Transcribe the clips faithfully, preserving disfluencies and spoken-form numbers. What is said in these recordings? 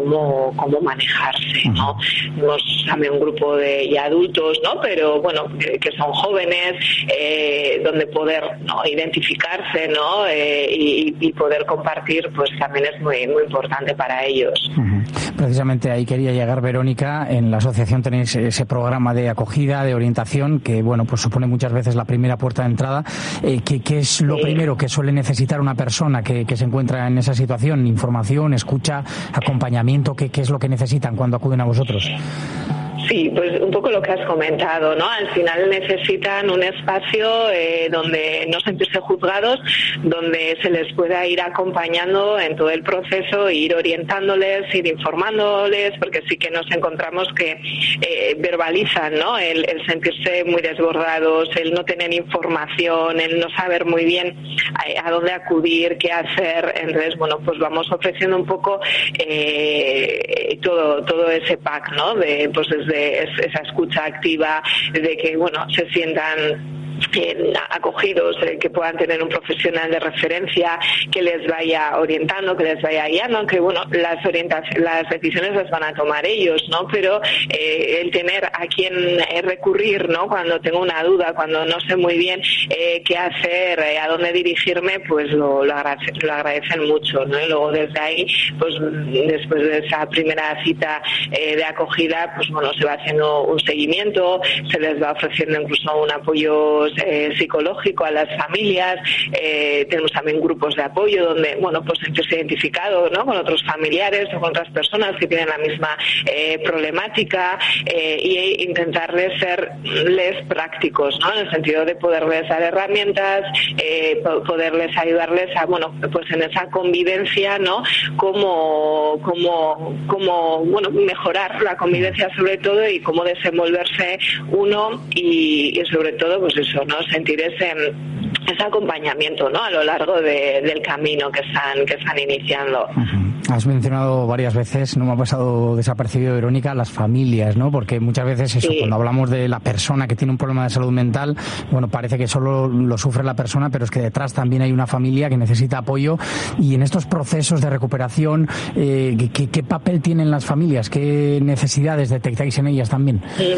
cómo, cómo manejarse, ¿no? Tenemos también un grupo de y adultos, ¿no? Pero bueno, que, que son jóvenes, eh, donde poder, ¿no?, identificarse, ¿no? Eh, y, y poder compartir, pues también es muy, muy importante para ellos. Uh-huh. Precisamente ahí quería llegar, Verónica. En la asociación tenéis ese programa de acogida, de orientación, que bueno, pues supone muchas veces la primera puerta de entrada. Eh, ¿qué, ¿Qué es lo sí. primero que suele necesitar una persona que, que se encuentra en esa situación? ¿Información, escucha, acompañamiento? ¿Qué, qué es lo que necesitan cuando acuden a vosotros? Sí, pues un poco lo que has comentado, ¿no? Al final necesitan un espacio eh, donde no sentirse juzgados, donde se les pueda ir acompañando en todo el proceso, ir orientándoles, ir informándoles, porque sí que nos encontramos que eh, verbalizan, ¿no? El, el sentirse muy desbordados, el no tener información, el no saber muy bien a, a dónde acudir, qué hacer. Entonces, bueno, pues vamos ofreciendo un poco eh, todo todo ese pack, ¿no? De, pues desde esa escucha activa, de que bueno, se sientan eh, acogidos, eh, que puedan tener un profesional de referencia que les vaya orientando, que les vaya guiando, aunque bueno, las orientaciones, las decisiones las van a tomar ellos, ¿no? Pero eh, el tener a quien eh, recurrir, ¿no? Cuando tengo una duda, cuando no sé muy bien eh, qué hacer, eh, a dónde dirigirme, pues lo, lo, agradecen, lo agradecen mucho, ¿no? Y luego desde ahí, pues después de esa primera cita eh, de acogida, pues bueno, se va haciendo un seguimiento, se les va ofreciendo incluso un apoyo Eh, psicológico a las familias. Eh, tenemos también grupos de apoyo donde, bueno, pues sentirse identificado, ¿no?, con otros familiares o con otras personas que tienen la misma eh, problemática, eh, y intentarles serles prácticos, ¿no?, en el sentido de poderles dar herramientas, eh, poderles ayudarles a, bueno, pues en esa convivencia, ¿no?, cómo, cómo, cómo, bueno, mejorar la convivencia sobre todo y cómo desenvolverse uno y, y sobre todo, pues eso, ¿no?, sentir ese ese acompañamiento, ¿no?, a lo largo de, del camino que están que están iniciando. Uh-huh. Has mencionado varias veces, no me ha pasado desapercibido, Verónica, las familias, ¿no? Porque muchas veces eso, sí. cuando hablamos de la persona que tiene un problema de salud mental, bueno, parece que solo lo sufre la persona, pero es que detrás también hay una familia que necesita apoyo. Y en estos procesos de recuperación, eh, ¿qué, qué papel tienen las familias? ¿Qué necesidades detectáis en ellas también?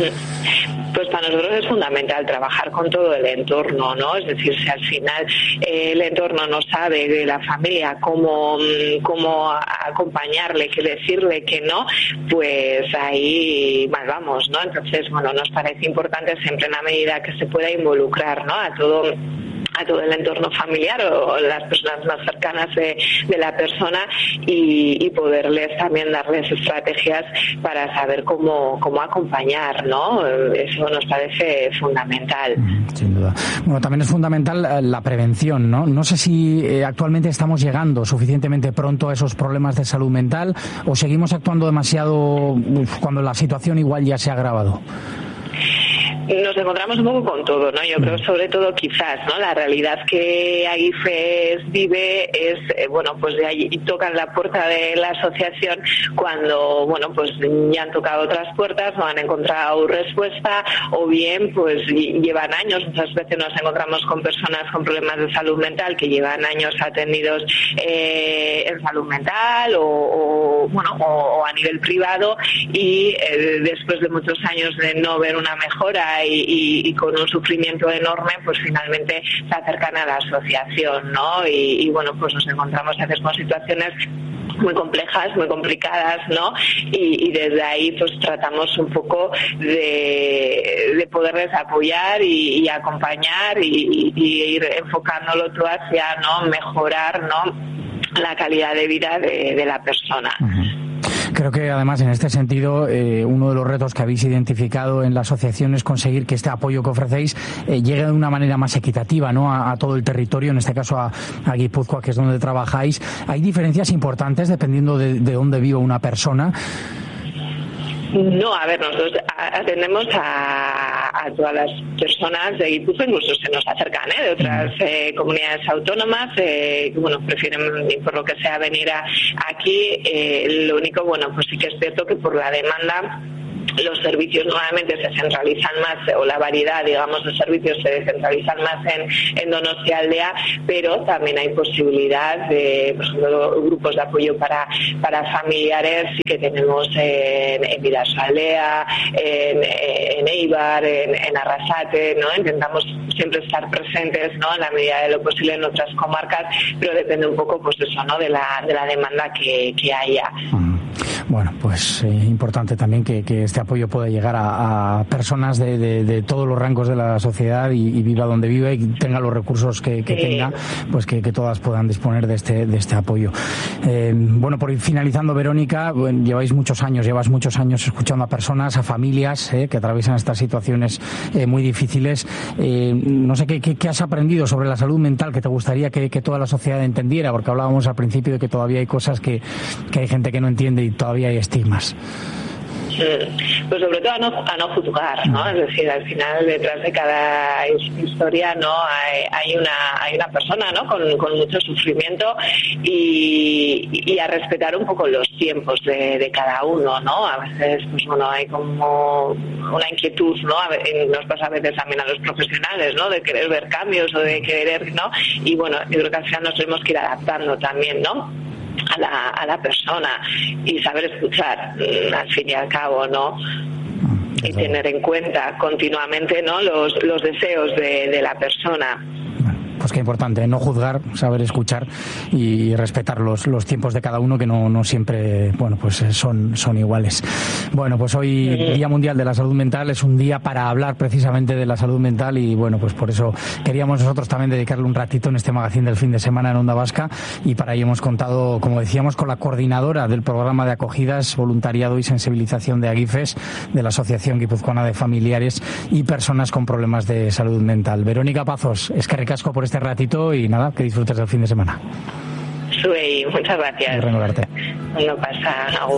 Pues para nosotros es fundamental trabajar con todo el entorno, ¿no? Es decir, si al final eh, el entorno no sabe de la familia cómo, cómo acompañarle, qué decirle, que no, pues ahí mal vamos, ¿no? Entonces, bueno, nos parece importante siempre en la medida que se pueda involucrar, ¿no?, a todo a todo el entorno familiar o las personas más cercanas de, de la persona y, y poderles también darles estrategias para saber cómo, cómo acompañar, ¿no? Eso nos parece fundamental. Sin duda. Bueno, también es fundamental la prevención, ¿no? No sé si eh, actualmente estamos llegando suficientemente pronto a esos problemas de salud mental o seguimos actuando demasiado uf, cuando la situación igual ya se ha agravado. Nos encontramos un poco con todo, ¿no? Yo creo sobre todo quizás, ¿no?, la realidad que Aguifes vive es, eh, bueno, pues de ahí tocan la puerta de la asociación cuando, bueno, pues ya han tocado otras puertas, no han encontrado respuesta o bien pues llevan años, muchas veces nos encontramos con personas con problemas de salud mental que llevan años atendidos eh, en salud mental o, o bueno, o, o a nivel privado y eh, después de muchos años de no ver una mejora Y, y, y con un sufrimiento enorme, pues finalmente se acercan a la asociación, ¿no? Y, y bueno, pues nos encontramos a veces con situaciones muy complejas, muy complicadas, ¿no? Y, y desde ahí pues tratamos un poco de, de poderles apoyar y, y acompañar y, y ir enfocándolo todo hacia, ¿no?, mejorar, ¿no?, la calidad de vida de, de la persona. Uh-huh. Creo que además en este sentido eh, uno de los retos que habéis identificado en la asociación es conseguir que este apoyo que ofrecéis eh, llegue de una manera más equitativa, ¿no?, a, a todo el territorio, en este caso a, a Guipúzcoa, que es donde trabajáis. ¿Hay diferencias importantes dependiendo de, de dónde viva una persona? No, a ver, nosotros atendemos a, a todas las personas de Guipúzcoa, incluso se nos acercan ¿eh? de otras eh, comunidades autónomas, eh, que bueno, prefieren por lo que sea venir a, aquí. Eh, lo único, bueno, pues sí que es cierto que por la demanda los servicios nuevamente se centralizan más, o la variedad, digamos, de servicios se centralizan más en, en Donostialdea, pero también hay posibilidad de, por ejemplo, grupos de apoyo para, para familiares que tenemos en, en Bidasoaldea, en, en Eibar, en, en Arrasate, ¿no? Intentamos siempre estar presentes, ¿no?, en la medida de lo posible en otras comarcas, pero depende un poco, pues eso, ¿no?, de la, de la demanda que, que haya. Bueno, pues eh, importante también que, que este apoyo pueda llegar a, a personas de, de, de todos los rangos de la sociedad y, y viva donde viva y tenga los recursos que, que sí. tenga, pues que, que todas puedan disponer de este de este apoyo. Eh, bueno, por ir finalizando, Verónica, bueno, lleváis muchos años, llevas muchos años escuchando a personas, a familias eh, que atraviesan estas situaciones eh, muy difíciles. Eh, no sé, ¿qué, qué, ¿qué has aprendido sobre la salud mental que te gustaría que, que toda la sociedad entendiera? Porque hablábamos al principio de que todavía hay cosas que, que hay gente que no entiende y todavía hay estigmas. Pues sobre todo a no, a no juzgar, ¿no? Es decir, al final detrás de cada historia, ¿no?, hay, hay una hay una persona, ¿no?, con, con mucho sufrimiento y, y a respetar un poco los tiempos de, de cada uno, ¿no? A veces, pues bueno, hay como una inquietud, ¿no? A veces, nos pasa a veces también a los profesionales, ¿no?, de querer ver cambios o de querer, ¿no? Y bueno, yo creo que al final nos tenemos que ir adaptando también, ¿no?, a la, a la persona y saber escuchar, al fin y al cabo, ¿no? Y tener en cuenta continuamente, ¿no?, los, los deseos de, de la persona. Pues qué importante, no juzgar, saber escuchar y respetar los, los tiempos de cada uno, que no, no siempre, bueno, pues son, son iguales. Bueno, pues hoy, sí. Día Mundial de la Salud Mental, es un día para hablar precisamente de la salud mental y bueno, pues por eso queríamos nosotros también dedicarle un ratito en este magazín del fin de semana en Onda Vasca, y para ello hemos contado, como decíamos, con la coordinadora del programa de acogidas, voluntariado y sensibilización de AGIFES, de la Asociación Guipuzcoana de Familiares y Personas con Problemas de Salud Mental. Verónica Pazos, eskerrik asko por este ratito y nada, que disfrutes del fin de semana. Suey, muchas gracias. No pasa.